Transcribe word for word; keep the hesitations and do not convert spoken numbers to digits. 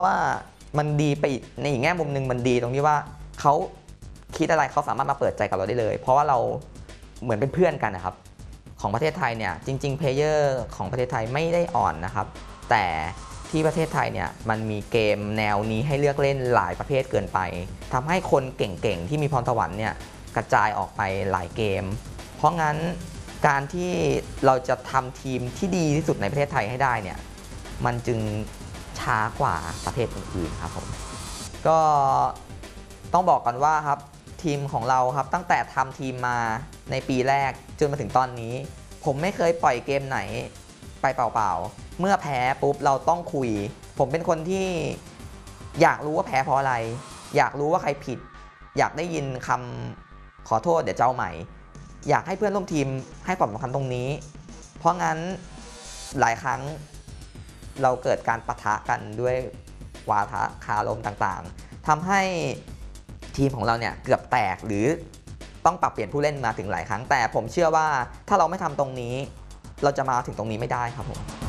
ว่ามันดีไปในอีกแง่มุมหนึ่งมันดีตรงที่ว่าเขาคิดอะไรเขาสามารถมาเปิดใจกับเราได้เลยเพราะว่าเราเหมือนเป็นเพื่อนกันนะครับของประเทศไทยเนี่ยจริงๆเพลเยอร์ของประเทศไทยไม่ได้อ่อนนะครับแต่ที่ประเทศไทยเนี่ยมันมีเกมแนวนี้ให้เลือกเล่นหลายประเภทเกินไปทำให้คนเก่งๆที่มีพรสวรรค์เนี่ยกระจายออกไปหลายเกมเพราะงั้นการที่เราจะทำทีมที่ดีที่สุดในประเทศไทยให้ได้เนี่ยมันจึงช้ากว่าประเทศอื่นๆครับผมก็ต้องบอกกันว่าครับทีมของเราครับตั้งแต่ทำทีมมาในปีแรกจนมาถึงตอนนี้ผมไม่เคยปล่อยเกมไหนไปเปล่าๆเมื่อแพ้ปุ๊บเราต้องคุยผมเป็นคนที่อยากรู้ว่าแพ้เพราะอะไรอยากรู้ว่าใครผิดอยากได้ยินคำขอโทษเดี๋ยวเจ้าใหม่อยากให้เพื่อนร่วมทีมให้ความสำคัญตรงนี้เพราะงั้นหลายครั้งเราเกิดการปะทะกันด้วยวาทะคารมต่างๆทำให้ทีมของเราเนี่ยเกือบแตกหรือต้องปรับเปลี่ยนผู้เล่นมาถึงหลายครั้งแต่ผมเชื่อว่าถ้าเราไม่ทำตรงนี้เราจะมาถึงตรงนี้ไม่ได้ครับผม